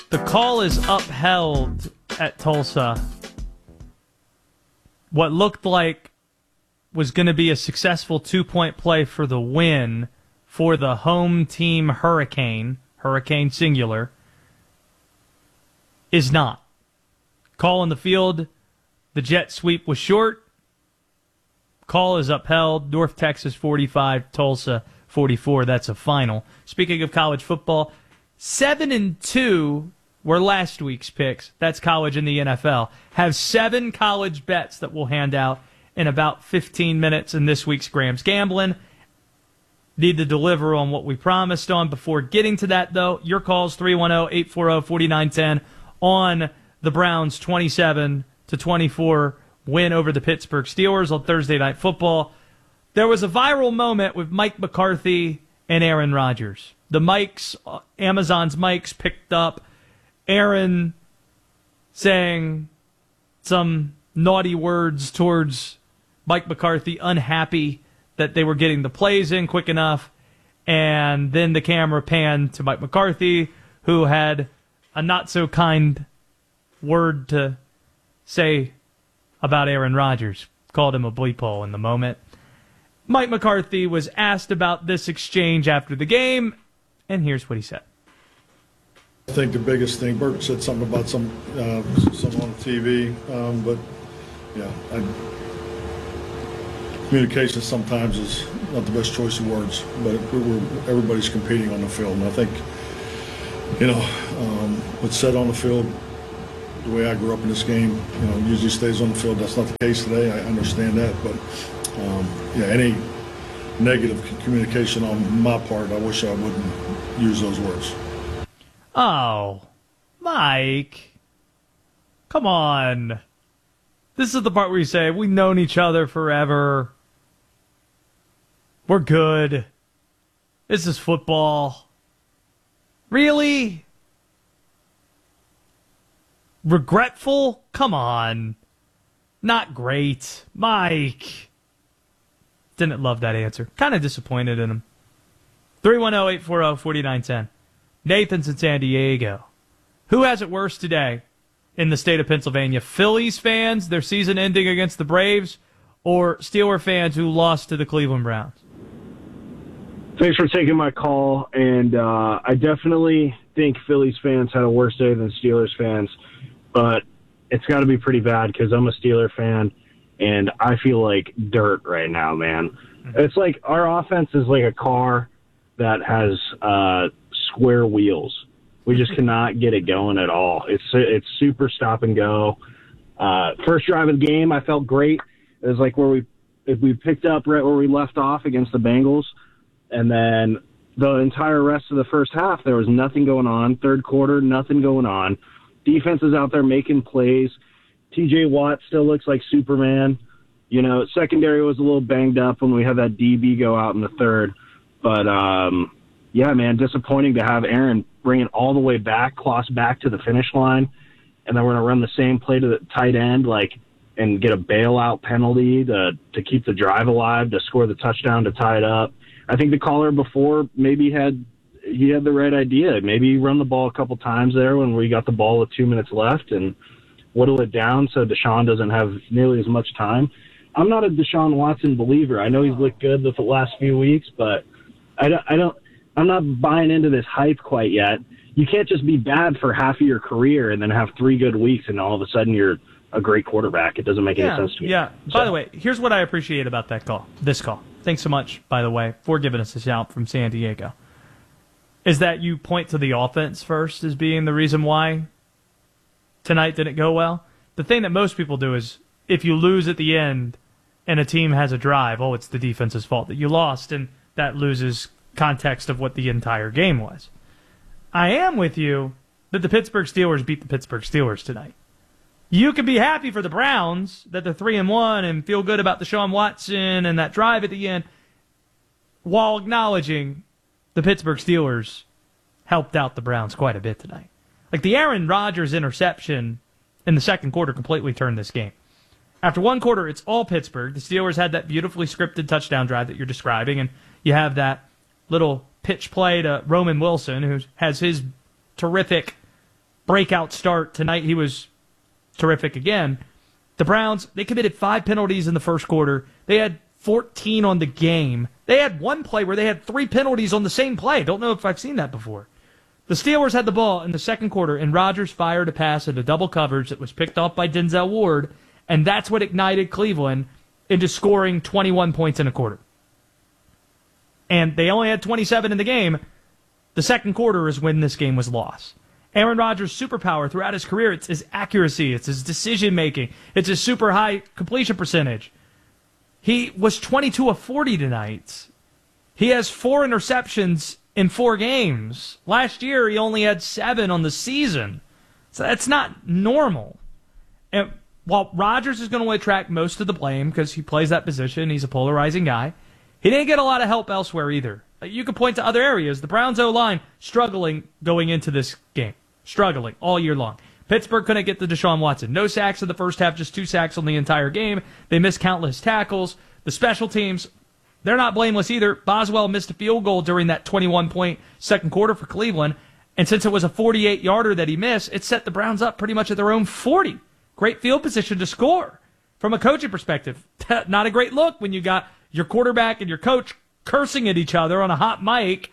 The call is upheld at Tulsa. What looked like was going to be a successful 2-point play for the win for the home team Hurricane singular, is not. Call on the field, the jet sweep was short. Call is upheld. North Texas 45, Tulsa 44. That's a final. Speaking of college football, 7-2 were last week's picks. That's college and the NFL. Have 7 college bets that we'll hand out in about 15 minutes in this week's Graham's Gambling. Need to deliver on what we promised on. Before getting to that, though, your calls 310-840-4910 on the Browns' 27-24 win over the Pittsburgh Steelers on Thursday Night Football. There was a viral moment with Mike McCarthy and Aaron Rodgers. The mics, Amazon's mics, picked up Aaron saying some naughty words towards Mike McCarthy, unhappy that they were getting the plays in quick enough. And then the camera panned to Mike McCarthy, who had a not-so-kind word to say about Aaron Rodgers. Called him a bleep hole in the moment. Mike McCarthy was asked about this exchange after the game, and here's what he said. I think the biggest thing, Bert said something about some on TV, but yeah, communication sometimes is not the best choice of words, but everybody's competing on the field, and I think, what's said on the field, the way I grew up in this game, usually stays on the field. That's not the case today. I understand that, but any negative communication on my part, I wish I wouldn't use those words. Oh, Mike, come on. This is the part where you say, we've known each other forever. We're good. This is football. Really? Regretful? Come on. Not great. Mike. Didn't love that answer. Kind of disappointed in him. 310-840-4910. Nathan's in San Diego. Who has it worse today in the state of Pennsylvania? Phillies fans, their season ending against the Braves, or Steeler fans who lost to the Cleveland Browns? Thanks for taking my call, and I definitely think Phillies fans had a worse day than Steelers fans, but it's got to be pretty bad because I'm a Steeler fan, and I feel like dirt right now, man. Mm-hmm. It's like our offense is like a car that has square wheels. We just cannot get it going at all. It's super stop and go. First drive of the game, I felt great. It was like we picked up right where we left off against the Bengals, and then the entire rest of the first half, there was nothing going on. Third quarter, nothing going on. Defense is out there making plays. T.J. Watt still looks like Superman. Secondary was a little banged up when we had that DB go out in the third. But, yeah, man, disappointing to have Aaron bring it all the way back, cross back to the finish line, and then we're going to run the same play to the tight end, and get a bailout penalty to keep the drive alive, to score the touchdown to tie it up. I think the caller before maybe had the right idea. Maybe run the ball a couple times there when we got the ball with 2 minutes left and whittle it down so Deshaun doesn't have nearly as much time. I'm not a Deshaun Watson believer. I know he's looked good the last few weeks, but I'm not buying into this hype quite yet. You can't just be bad for half of your career and then have 3 good weeks and all of a sudden you're a great quarterback. It doesn't make any sense to me. Yeah. By the way, here's what I appreciate about this call. Thanks so much, by the way, for giving us a shout from San Diego. Is that you point to the offense first as being the reason why tonight didn't go well? The thing that most people do is if you lose at the end and a team has a drive, it's the defense's fault that you lost, and that loses context of what the entire game was. I am with you that the Pittsburgh Steelers beat the Pittsburgh Steelers tonight. You can be happy for the Browns that they're 3-1 and feel good about Deshaun Watson and that drive at the end, while acknowledging the Pittsburgh Steelers helped out the Browns quite a bit tonight. Like the Aaron Rodgers interception in the second quarter completely turned this game. After one quarter, it's all Pittsburgh. The Steelers had that beautifully scripted touchdown drive that you're describing, and you have that little pitch play to Roman Wilson, who has his terrific breakout start. Tonight he was terrific again. The Browns, they committed 5 penalties in the first quarter. They had 14 on the game. They had one play where they had 3 penalties on the same play. Don't know if I've seen that before. The Steelers had the ball in the second quarter, and Rodgers fired a pass into double coverage that was picked off by Denzel Ward, and that's what ignited Cleveland into scoring 21 points in a quarter. And they only had 27 in the game. The second quarter is when this game was lost. Aaron Rodgers' superpower throughout his career, it's his accuracy, it's his decision-making, it's his super high completion percentage. He was 22 of 40 tonight. He has 4 interceptions in 4 games. Last year, he only had 7 on the season. So that's not normal. And while Rodgers is going to attract most of the blame because he plays that position, he's a polarizing guy, he didn't get a lot of help elsewhere either. You could point to other areas. The Browns' O-line struggling going into this game. Struggling all year long. Pittsburgh couldn't get to Deshaun Watson. No sacks in the first half, just 2 sacks on the entire game. They missed countless tackles. The special teams, they're not blameless either. Boswell missed a field goal during that 21-point second quarter for Cleveland. And since it was a 48-yarder that he missed, it set the Browns up pretty much at their own 40. Great field position to score. From a coaching perspective, not a great look when you got your quarterback and your coach cursing at each other on a hot mic,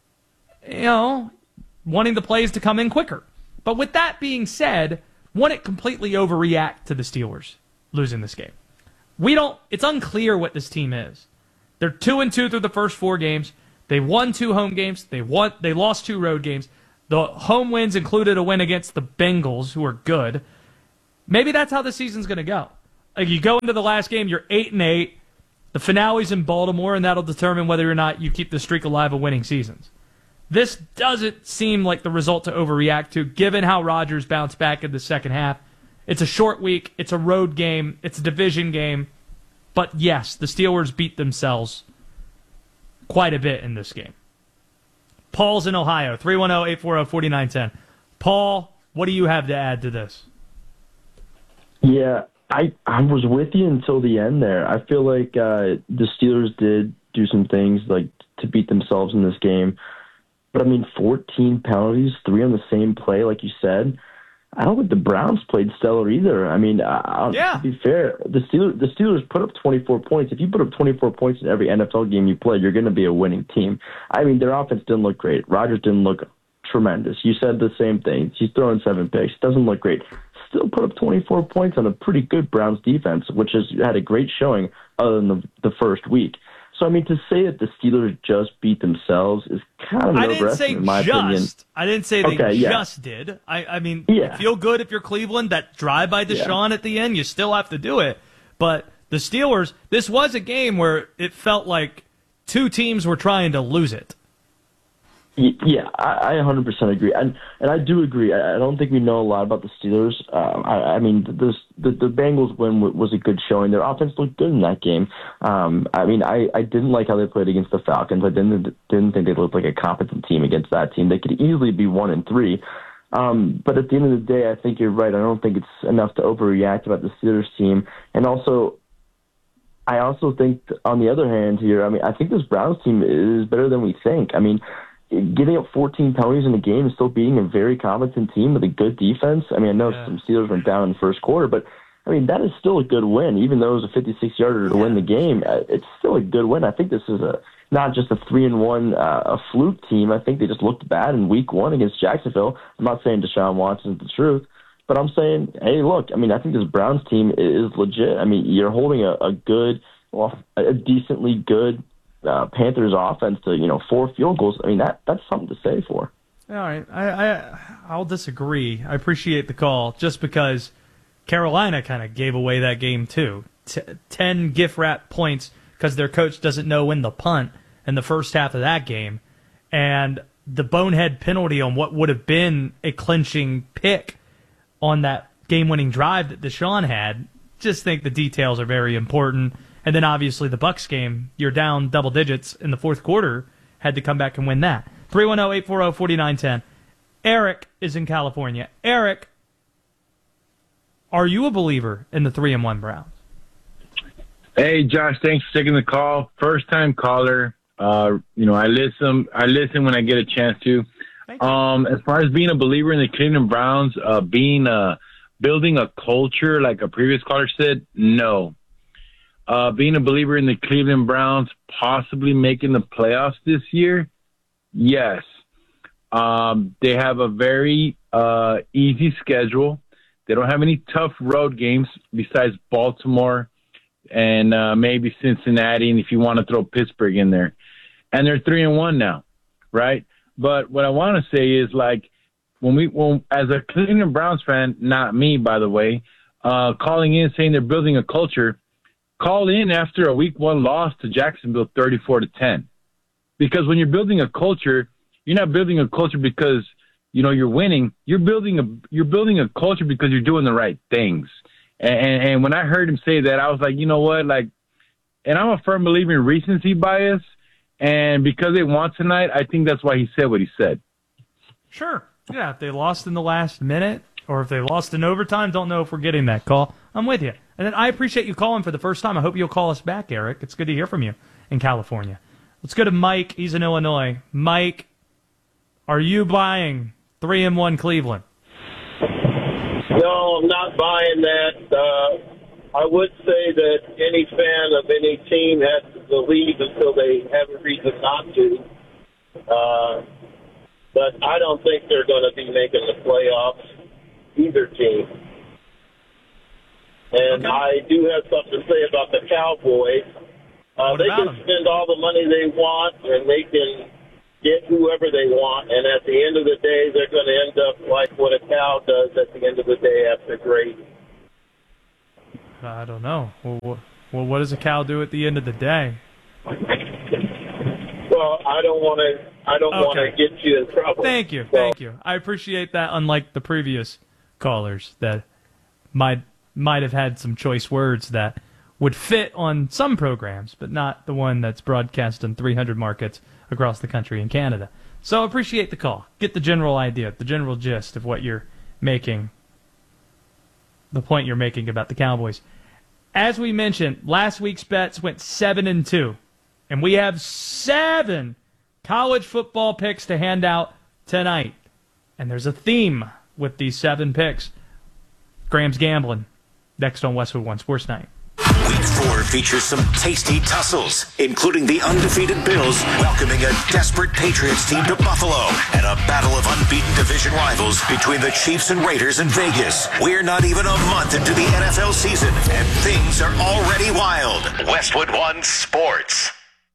wanting the plays to come in quicker. But with that being said, wouldn't completely overreact to the Steelers losing this game. It's unclear what this team is. They're 2-2 through the first 4 games. They won 2 home games. They lost 2 road games. The home wins included a win against the Bengals, who are good. Maybe that's how the season's going to go. Like, you go into the last game, you're 8-8. The finale's in Baltimore, and that'll determine whether or not you keep the streak alive of winning seasons. This doesn't seem like the result to overreact to, given how Rodgers bounced back in the second half. It's a short week. It's a road game. It's a division game. But yes, the Steelers beat themselves quite a bit in this game. Paul's in Ohio, 310-840-4910. Paul, what do you have to add to this? Yeah, I was with you until the end there. I feel like the Steelers did do some things like to beat themselves in this game. But, 14 penalties, 3 on the same play, like you said. I don't think the Browns played stellar either. To be fair, the Steelers put up 24 points. If you put up 24 points in every NFL game you play, you're going to be a winning team. Their offense didn't look great. Rodgers didn't look tremendous. You said the same thing. He's throwing 7 picks. Doesn't look great. Still put up 24 points on a pretty good Browns defense, which has had a great showing other than the first week. So, to say that the Steelers just beat themselves is kind of an overestimate, in my opinion. I didn't say they just did. You feel good if you're Cleveland. That drive by Deshaun at the end, you still have to do it. But the Steelers, this was a game where it felt like 2 teams were trying to lose it. Yeah, I 100% agree, and I do agree. I don't think we know a lot about the Steelers. The Bengals win was a good showing. Their offense looked good in that game. I didn't like how they played against the Falcons. I didn't think they looked like a competent team against that team. They could easily be 1-3. But at the end of the day, I think you're right. I don't think it's enough to overreact about the Steelers team, and I also think, on the other hand here, I think this Browns team is better than we think. Giving up 14 penalties in a game and still beating a very competent team with a good defense. I know some Steelers went down in the first quarter, but that is still a good win. Even though it was a 56-yarder to win the game, it's still a good win. I think this is not just a 3-1 a fluke team. I think they just looked bad in week 1 against Jacksonville. I'm not saying Deshaun Watson is the truth, but I'm saying, hey, look, I think this Browns team is legit. You're holding a decently good Panthers offense to 4 field goals. That's something to say for. All right, I'll disagree. I appreciate the call, just because Carolina kind of gave away that game too. 10 gift wrap points because their coach doesn't know when to punt in the first half of that game, and the bonehead penalty on what would have been a clinching pick on that game-winning drive that Deshaun had. Just think the details are very important. And then obviously the Bucs game, you're down double digits in the fourth quarter, had to come back and win that. 310-840-4910. Eric is in California. Eric, are you a believer in the 3-1 Browns? Hey, Josh, thanks for taking the call. First time caller. I listen when I get a chance to. Thank you. As far as being a believer in the Cleveland Browns, building a culture, like a previous caller said, no. Being a believer in the Cleveland Browns possibly making the playoffs this year, yes. They have a very easy schedule. They don't have any tough road games besides Baltimore and maybe Cincinnati, and if you want to throw Pittsburgh in there. And they're 3-1 now, right? But what I want to say is, like, when as a Cleveland Browns fan, not me, by the way, calling in saying they're building a culture, call in after a Week 1 loss to Jacksonville 34-10. Because when you're building a culture, you're not building a culture because, you know, you're winning. You're building a culture because you're doing the right things. And when I heard him say that, I was like, you know what? Like, and I'm a firm believer in recency bias. And because they won tonight, I think that's why he said what he said. Sure. Yeah, if they lost in the last minute or if they lost in overtime, don't know if we're getting that call. I'm with you. And then I appreciate you calling for the first time. I hope you'll call us back, Eric. It's good to hear from you in California. Let's go to Mike. He's in Illinois. Mike, are you buying 3-1 Cleveland? No, I'm not buying that. I would say that any fan of any team has to believe until they have a reason not to. But I don't think they're going to be making the playoffs, either team. And Okay. I do have something to say about the Cowboys. They about can them? spend all the money they want, and they can get whoever they want. And at the end of the day, they're going to end up like what a cow does at the end of the day after grazing. I don't know. Well, what does a cow do at the end of the day? Well, I don't want to get you in trouble. Thank you. So, Thank you. I appreciate that, unlike the previous callers that might have had some choice words that would fit on some programs, but not the one that's broadcast in 300 markets across the country and Canada. So I appreciate the call. Get the general idea, the general gist of what you're making, the point you're making about the Cowboys. As we mentioned, last week's bets went 7-2, and we have 7 college football picks to hand out tonight. And there's a theme with these 7 picks. Graham's gambling. Next on Westwood One Sports Night. Week 4 features some tasty tussles, including the undefeated Bills welcoming a desperate Patriots team to Buffalo and a battle of unbeaten division rivals between the Chiefs and Raiders in Vegas. We're not even a month into the NFL season, and things are already wild. Westwood One Sports.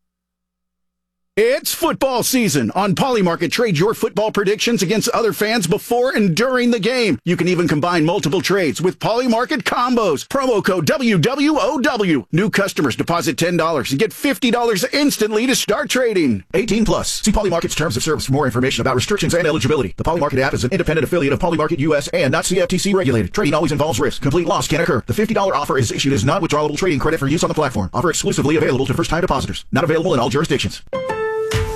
It's football season. On Polymarket, trade your football predictions against other fans before and during the game. You can even combine multiple trades with Polymarket combos. Promo code WWOW. New customers deposit $10 and get $50 instantly to start trading. 18 plus. See Polymarket's terms of service for more information about restrictions and eligibility. The Polymarket app is an independent affiliate of Polymarket US and not CFTC regulated. Trading always involves risk. Complete loss can occur. The $50 offer is issued as non-withdrawable trading credit for use on the platform. Offer exclusively available to first-time depositors. Not available in all jurisdictions.